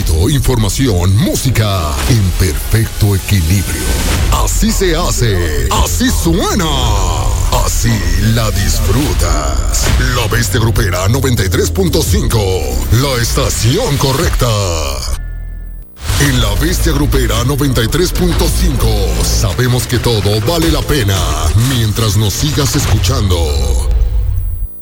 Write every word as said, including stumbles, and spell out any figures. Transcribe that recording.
entretenimiento, información, música en perfecto equilibrio. Así se hace, así suena, así la disfrutas. La Bestia Grupera noventa y tres punto cinco, la estación correcta. En la Bestia Grupera noventa y tres punto cinco sabemos que todo vale la pena mientras nos sigas escuchando.